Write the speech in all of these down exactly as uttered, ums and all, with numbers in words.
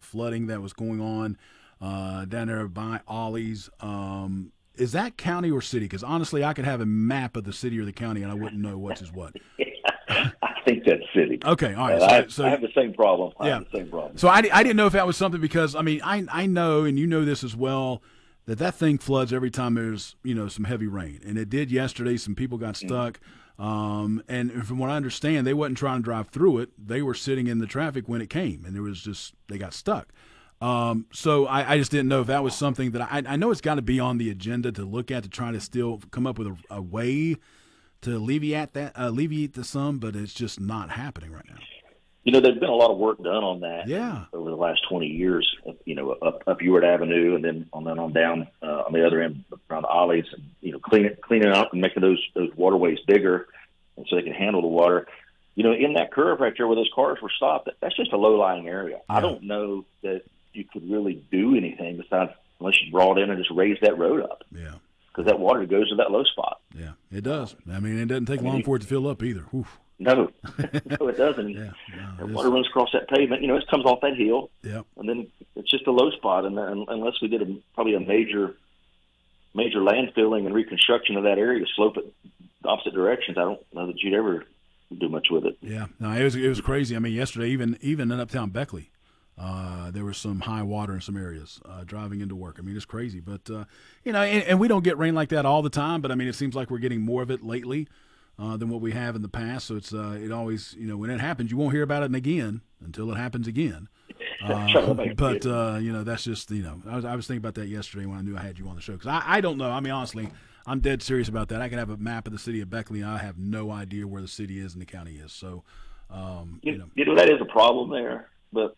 flooding that was going on uh, down there by Ollie's. Um, is that county or city? Because honestly, I could have a map of the city or the county, and I wouldn't know which is what. I think that's city. Okay, all right. Uh, So, I, so I have the same problem. I yeah. have the same problem. So I, I didn't know if that was something because I mean I I know and you know this as well that that thing floods every time there's you know some heavy rain, and it did yesterday. Some people got stuck, mm-hmm. um, and from what I understand, they wasn't trying to drive through it. They were sitting in the traffic when it came, and there was just they got stuck. Um, so I, I just didn't know if that was something that I I know it's got to be on the agenda to look at to try to still come up with a, a way to alleviate that uh, alleviate the some, but it's just not happening right now. You know, there's been a lot of work done on that yeah. over the last twenty years, you know, up, up Ewart Avenue and then on then on down uh, on the other end around the Ollie's and, you know, cleaning cleaning up and making those, those waterways bigger and so they can handle the water. You know, in that curve right there where those cars were stopped, that's just a low-lying area. Yeah. I don't know that you could really do anything besides unless you brought in and just raised that road up. Yeah. Because that water goes to that low spot. Yeah, it does. I mean, it doesn't take I mean, long for it to fill up either. Oof. No, no, it doesn't. yeah, no, the water runs across that pavement. You know, it comes off that hill. Yeah. And then it's just a low spot. And then, unless we did a, probably a major, major landfilling and reconstruction of that area, slope it the opposite directions, I don't know that you'd ever do much with it. Yeah, no, it was it was crazy. I mean, yesterday, even even in uptown Beckley, uh, there was some high water in some areas uh, driving into work. I mean, it's crazy. But, uh, you know, and, and we don't get rain like that all the time. But, I mean, it seems like we're getting more of it lately. Uh, than what we have in the past, so it's uh, it always you know when it happens, you won't hear about it again until it happens again. Uh, but uh, you know that's just you know I was I was thinking about that yesterday when I knew I had you on the show because I, I don't know. I mean honestly, I'm dead serious about that. I can have a map of the city of Beckley, and I have no idea where the city is and the county is. So um, you, you know you know that is a problem there, but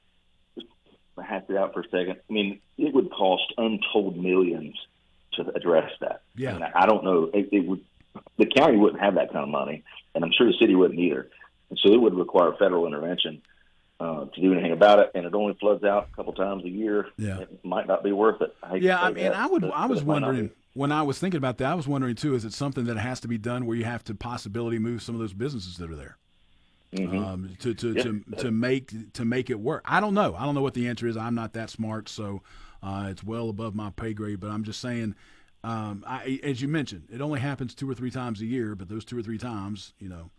I have to out for a second. I mean, it would cost untold millions to address that. Yeah, I, mean, I don't know. It, it would. The county wouldn't have that kind of money, and I'm sure the city wouldn't either. And so it would require federal intervention uh, to do anything about it. And it only floods out a couple times a year. Yeah, it might not be worth it. I yeah, I mean, that, I would. but, I was wondering when I was thinking about that. I was wondering too: is it something that has to be done where you have to possibility move some of those businesses that are there mm-hmm. um, to to, yeah. to to make to make it work? I don't know. I don't know what the answer is. I'm not that smart, so uh, it's well above my pay grade. But I'm just saying. Um, I, as you mentioned, it only happens two or three times a year, but those two or three times, you know,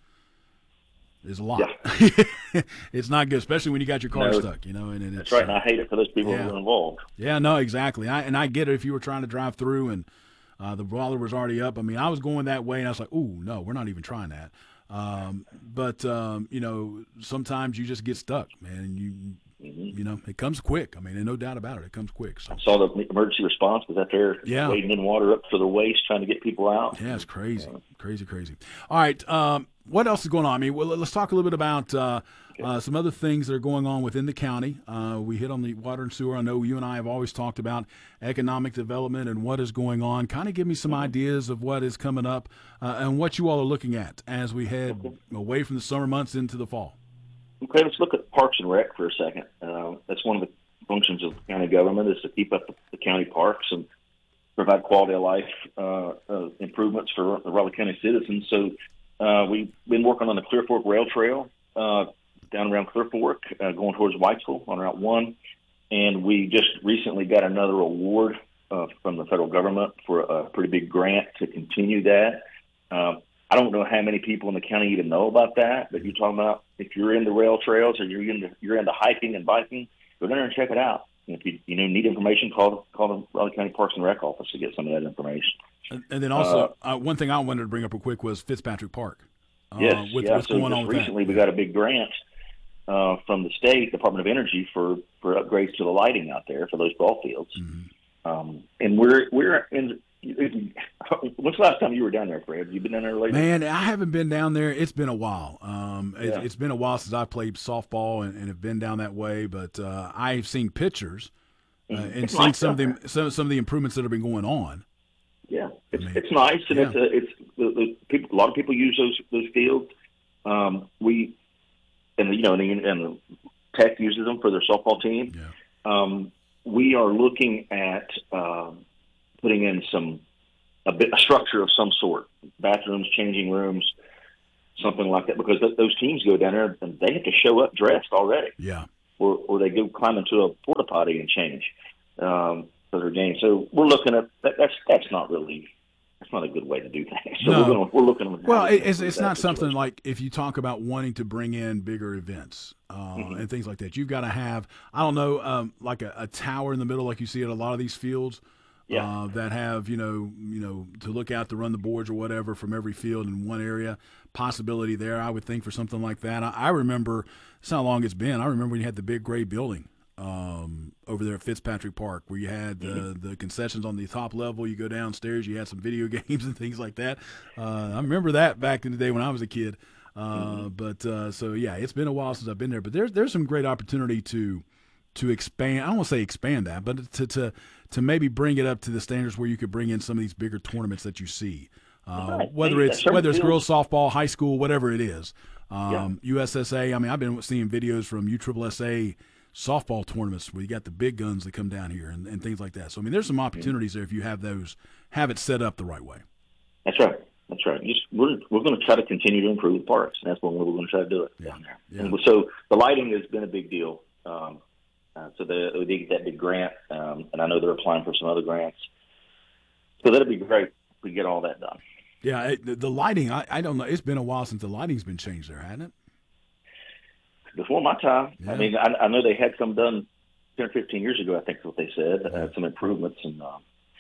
is a lot. Yeah. It's not good, especially when you got your car no, stuck, you know. And, and that's it's, right, and I hate it for those people yeah. who are involved. Yeah, no, exactly. I, and I get it if you were trying to drive through and uh, the boiler was already up. I mean, I was going that way, and I was like, ooh, no, we're not even trying that. Um, but, um, you know, sometimes you just get stuck, man, and you – Mm-hmm. You know, it comes quick. I mean, there's no doubt about it. It comes quick. So. I saw the emergency response was out there yeah. wading in water up to the waist trying to get people out. Yeah, it's crazy. Uh, crazy, crazy. All right. Um, what else is going on? I mean, well, let's talk a little bit about uh, okay. uh, some other things that are going on within the county. Uh, we hit on the water and sewer. I know you and I have always talked about economic development and what is going on. Kind of give me some mm-hmm. ideas of what is coming up uh, and what you all are looking at as we head okay. away from the summer months into the fall. Okay, let's look at Parks and Rec for a second. Uh, that's one of the functions of county government is to keep up the, the county parks and provide quality of life uh, uh, improvements for the Raleigh County citizens. So uh, we've been working on the Clear Fork Rail Trail uh, down around Clear Fork, uh, going towards Whitesville on Route one. And we just recently got another award uh, from the federal government for a pretty big grant to continue that. Uh, I don't know how many people in the county even know about that, but you're talking about if you're into rail trails or you're into you're into hiking and biking, go down there and check it out. And if you you know need information, call call the Raleigh County Parks and Rec office to get some of that information. And, and then also uh, uh, one thing I wanted to bring up real quick was Fitzpatrick Park. Uh, yes, with, yeah. what's so going just on with recently that? we got a big grant uh, from the state Department of Energy for, for upgrades to the lighting out there for those ball fields. Mm-hmm. Um, and we're we're in. When's the last time you were down there, Fred? You been down there lately? Man, I haven't been down there. It's been a while. Um, it, yeah. It's been a while since I played softball and, and have been down that way. But uh, I've seen pictures uh, and it's seen nice some of the some, some of the improvements that have been going on. Yeah, it's I mean, it's nice, and yeah. it's a, it's the, the people. A lot of people use those those fields. Um, we and you know, and the, and the Tech uses them for their softball team. Yeah. Um, we are looking at. Um, putting in some a, bit, a structure of some sort, bathrooms, changing rooms, something like that, because th- those teams go down there and they have to show up dressed already. Yeah. Or, or they go climb into a porta potty and change um, for their game. So we're looking at that. That's that's not really. That's not a good way to do things. So no. we're, gonna, we're looking at well, it, it's it's not situation. something like if you talk about wanting to bring in bigger events uh, mm-hmm. and things like that. You've got to have I don't know um, like a, a tower in the middle, like you see at a lot of these fields. Yeah. Uh, that have you know you know to look out to run the boards or whatever from every field in one area. Possibility there, I would think, for something like that. I, I remember it's how long it's been. I remember when you had the big gray building um, over there at Fitzpatrick Park, where you had the mm-hmm. the concessions on the top level. You go downstairs, you had some video games and things like that. Uh, I remember that back in the day when I was a kid. Uh, mm-hmm. But uh, so yeah, it's been a while since I've been there. But there's there's some great opportunity to to expand. I don't want to say expand that, but to to to maybe bring it up to the standards where you could bring in some of these bigger tournaments that you see, uh, right. whether yeah, it's whether it's girls softball, high school, whatever it is. Um, yeah. U S S A. I mean, I've been seeing videos from U S S A softball tournaments where you got the big guns that come down here and, and things like that. So I mean, there's some opportunities mm-hmm. there if you have those, have it set up the right way. That's right. That's right. Just, we're we're going to try to continue to improve the parks, and that's what we're going to try to do it yeah. down there. Yeah. And so the lighting has been a big deal. Um, Uh, so the, we did get that big grant, um, and I know they're applying for some other grants. So that'd be great if we get all that done. Yeah, it, the, the lighting, I, I don't know. It's been a while since the lighting's been changed there, hasn't it? Before my time. Yeah. I mean, I, I know they had some done ten or fifteen years ago, I think is what they said, yeah. uh, some improvements. and um,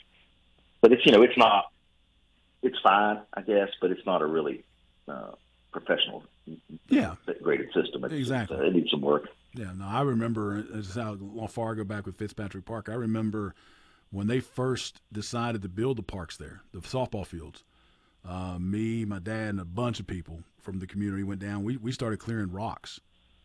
But it's, you know, it's not, it's fine, I guess, but it's not a really uh, professional, yeah. graded system. It's exactly. Just, uh, it needs some work. Yeah, no, I remember, this is how far I go back with Fitzpatrick Park. I remember when they first decided to build the parks there, the softball fields. Uh, me, my dad, and a bunch of people from the community went down. We we started clearing rocks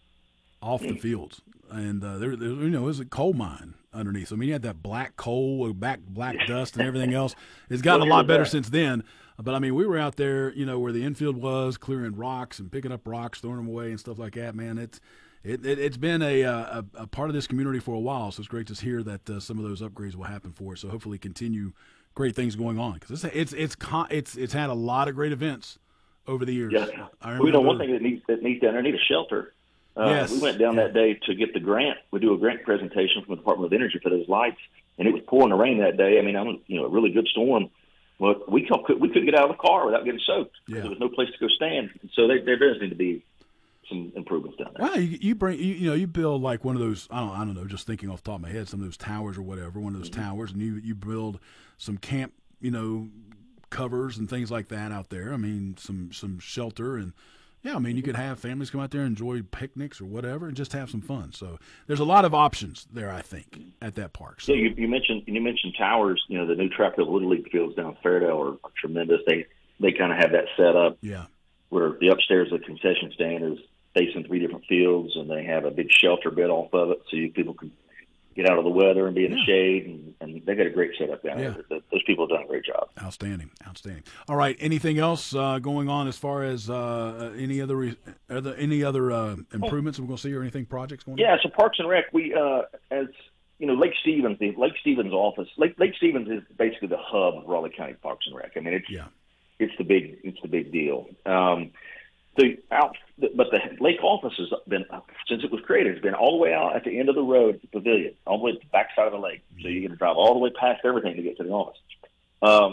off the fields, and uh, there, there, you know, it was a coal mine underneath. So, I mean, you had that black coal, black black dust, and everything else. It's gotten a lot better since then. But I mean, we were out there, you know, where the infield was, clearing rocks and picking up rocks, throwing them away, and stuff like that. Man, it's It, it, it's been a, a a part of this community for a while, so it's great to hear that uh, some of those upgrades will happen for us. So hopefully, continue great things going on because it's it's it's it's it's had a lot of great events over the years. Yeah, I remember, we know one thing that needs that needs down there. Need a shelter. Uh, yes. We went down yeah. that day to get the grant. We do a grant presentation from the Department of Energy for those lights, and it was pouring the rain that day. I mean, I'm you know a really good storm. Well, we couldn't we couldn't get out of the car without getting soaked. Yeah. There was no place to go stand. So they, there does need to be some improvements down there. Well, you, you bring you, you know you build like one of those I don't I don't know just thinking off the top of my head some of those towers or whatever one of those mm-hmm. towers and you you build some camp you know covers and things like that out there. I mean some some shelter and yeah I mean you could have families come out there and enjoy picnics or whatever and just have some fun. So there's a lot of options there I think at that park. So. Yeah, you, you mentioned you mentioned towers. You know the new Trap Hill Little League fields down Fairdale are, are tremendous. They they kind of have that set up. Yeah. Where the upstairs of the concession stand is facing three different fields, and they have a big shelter bed off of it, so you people can get out of the weather and be in yeah. the shade. And, and they got a great setup down yeah. there. Those people have done a great job. Outstanding, outstanding. All right, anything else uh, going on as far as uh, any other re- are there any other uh, improvements we're going to see or anything projects going on? Yeah, so Parks and Rec, we uh, as you know, Lake Stevens, the Lake Stevens office, Lake, Lake Stevens is basically the hub of Raleigh County Parks and Rec. I mean, it's yeah. it's the big it's the big deal. Um, The out, but the lake office has been since it was created. It's been all the way out at the end of the road, at the pavilion, all the way to the backside of the lake. So you got to drive all the way past everything to get to the office. Um,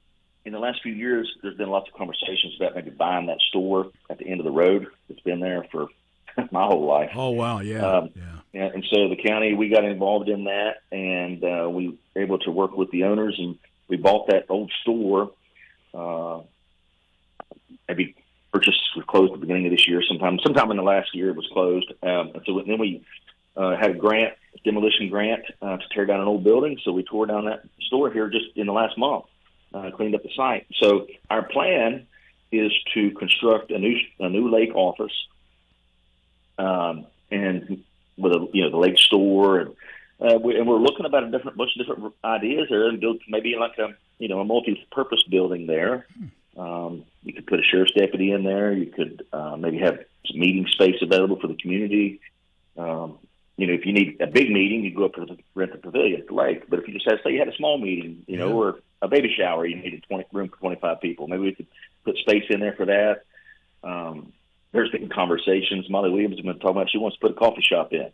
in the last few years, there's been lots of conversations about maybe buying that store at the end of the road. It's been there for my whole life. Oh wow, yeah, um, yeah. And, and so the county, we got involved in that, and uh, we were able to work with the owners, and we bought that old store. Uh, maybe. Purchase was closed at the beginning of this year. Sometime, sometime in the last year, it was closed. Um, and so then we uh, had a grant, demolition grant, uh, to tear down an old building. So we tore down that store here just in the last month, uh, cleaned up the site. So our plan is to construct a new a new lake office, um, and with a you know the lake store, and uh, we, and we're looking about a different bunch of different ideas there, and build maybe like a you know a multi-purpose building there. Hmm. Um, you could put a sheriff's deputy in there. You could uh, maybe have some meeting space available for the community. Um, you know, if you need a big meeting, you go up to the, rent the pavilion at the lake. But if you just had, say you had a small meeting, you know, yeah. or a baby shower, you needed twenty room for twenty-five people. Maybe we could put space in there for that. Um, there's been conversations. Molly Williams has been talking about she wants to put a coffee shop in.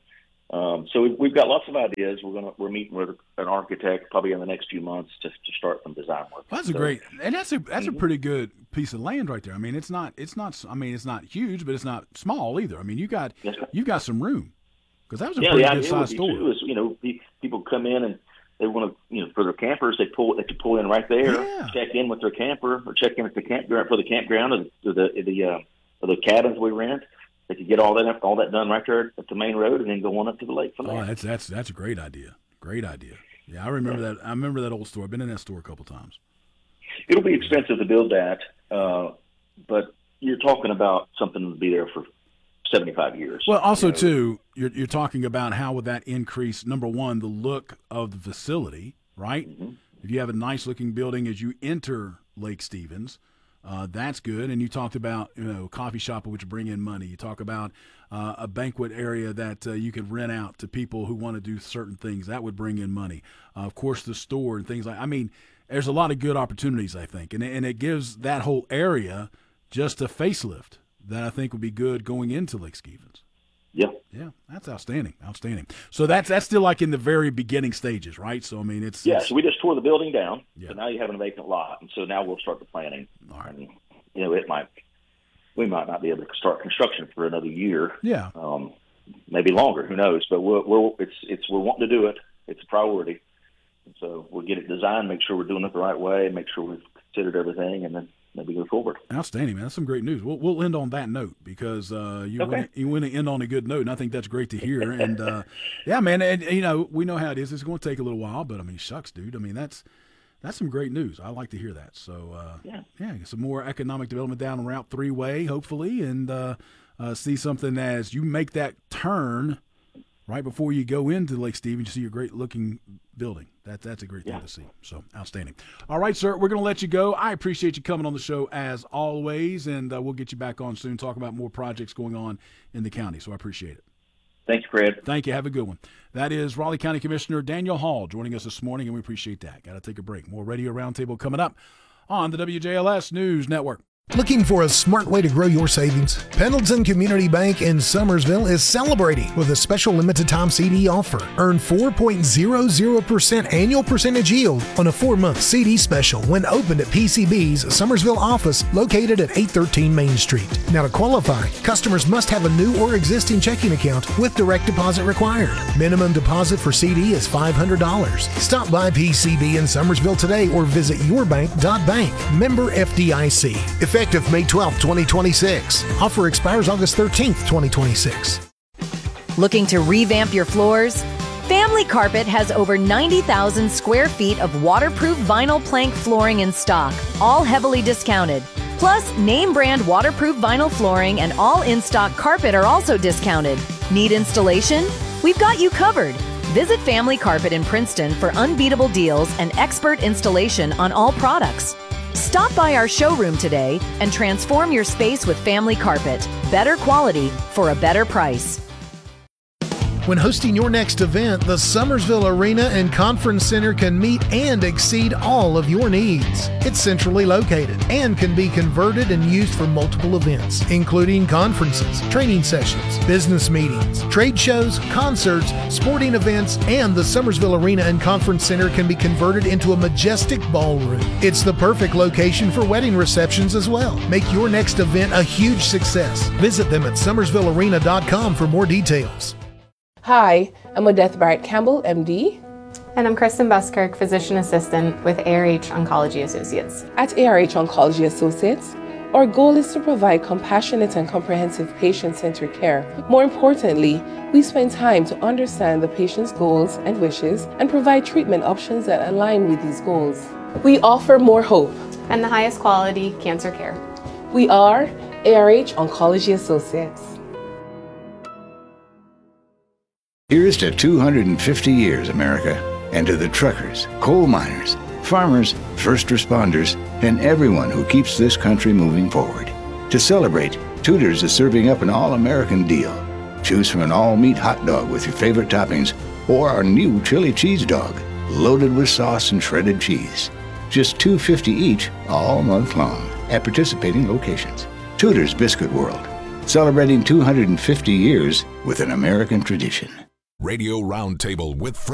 Um, so we've, we've got lots of ideas. We're gonna we're meeting with an architect probably in the next few months to to start some design work. Well, that's a so, great, and that's a that's mm-hmm. a pretty good piece of land right there. I mean, it's not it's not I mean it's not huge, but it's not small either. I mean, you got yes, you've got some room because that was a yeah, pretty the good idea sized would be, store. too, is, you know, people come in and they want to, you know, for their campers, they pull they could pull in right there, Yeah. check in with their camper, or check in at the campground for the campground or the the the, uh, or the cabins we rent. They could get all that all that done right there at the main road, and then go on up to the lake from there. Oh, that's that's that's a great idea. Great idea. Yeah, I remember yeah. that. I remember that old store. I've been in that store a couple times. It'll be expensive to build that, uh, but you're talking about something to be there for seventy-five years. Well, also you know? too, you're you're talking about how would that increase? Number one, the look of the facility, right? Mm-hmm. If you have a nice looking building as you enter Lake Stevens, uh, that's good. And you talked about, you know, a coffee shop which bring in money. You talk about uh, a banquet area that uh, you could rent out to people who want to do certain things. That would bring in money. Uh, of course, the store and things like. I mean, there's a lot of good opportunities, I think, and and it gives that whole area just a facelift that I think would be good going into Lake Stevens. Yeah. Yeah, that's outstanding. Outstanding. So that's that's still like in the very beginning stages, right? So I mean, it's yeah. it's, So we just tore the building down. Yeah. So now you have a vacant lot, and so now we'll start the planning. All right. And, you know, it might we might not be able to start construction for another year. Yeah. Um, maybe longer. Who knows? But we're, we're it's it's we're wanting to do it. It's a priority. And so we'll get it designed, make sure we're doing it the right way, make sure we've considered everything, and then maybe go forward. Outstanding, man. That's some great news. We'll we'll end on that note because uh, you Okay. want you want to end on a good note, and I think that's great to hear. And uh, yeah, man, and you know we know how it is. It's going to take a little while, but I mean, shucks, dude. I mean, that's that's some great news. I like to hear that. So uh, Yeah. yeah, some more economic development down Route Three Way, hopefully, and uh, uh, see something as you make that turn right before you go into Lake Stevens. You see a great looking building. That that's a great thing Yeah. to see. So outstanding. All right, sir, we're going to let you go. I appreciate you coming on the show as always, and uh, we'll get you back on soon. Talk about more projects going on in the county. So I appreciate it. Thank you, Fred. Thank you. Have a good one. That is Raleigh County Commissioner Daniel Hall joining us this morning, and we appreciate that. Got to take a break. More Radio Roundtable coming up on the W J L S News Network. Looking for a smart way to grow your savings? Pendleton Community Bank in Summersville is celebrating with a special limited time C D offer. Earn four point zero zero percent annual percentage yield on a four-month C D special when opened at P C B's Summersville office located at eight thirteen Main Street. Now to qualify, customers must have a new or existing checking account with direct deposit required. Minimum deposit for C D is five hundred dollars. Stop by P C B in Summersville today or visit your bank dot bank. Member F D I C. Effective May twelfth, twenty twenty-six. Offer expires August thirteenth, twenty twenty-six. Looking to revamp your floors? Family Carpet has over ninety thousand square feet of waterproof vinyl plank flooring in stock, all heavily discounted. Plus, name brand waterproof vinyl flooring and all in-stock carpet are also discounted. Need installation? We've got you covered. Visit Family Carpet in Princeton for unbeatable deals and expert installation on all products. Stop by our showroom today and transform your space with Family Carpet. Better quality for a better price. When hosting your next event, the Summersville Arena and Conference Center can meet and exceed all of your needs. It's centrally located and can be converted and used for multiple events, including conferences, training sessions, business meetings, trade shows, concerts, sporting events, and the Summersville Arena and Conference Center can be converted into a majestic ballroom. It's the perfect location for wedding receptions as well. Make your next event a huge success. Visit them at summersville arena dot com for more details. Hi, I'm Odette Barrett Campbell, M D. And I'm Kristen Buskirk, Physician Assistant with A R H Oncology Associates. At A R H Oncology Associates, our goal is to provide compassionate and comprehensive patient-centered care. More importantly, we spend time to understand the patient's goals and wishes and provide treatment options that align with these goals. We offer more hope And the highest quality cancer care. We are A R H Oncology Associates. Here's to two hundred fifty years, America, and to the truckers, coal miners, farmers, first responders, and everyone who keeps this country moving forward. To celebrate, Tudor's is serving up an all-American deal. Choose from an all-meat hot dog with your favorite toppings or our new chili cheese dog, loaded with sauce and shredded cheese. Just two dollars and fifty cents each all month long at participating locations. Tudor's Biscuit World, celebrating two hundred fifty years with an American tradition. Radio Roundtable with